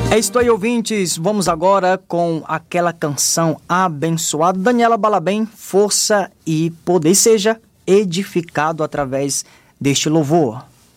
É isso aí, ouvintes. Vamos agora com aquela canção abençoada. Daniela Balabem, Força e Poder. Seja edificado através deste louvor.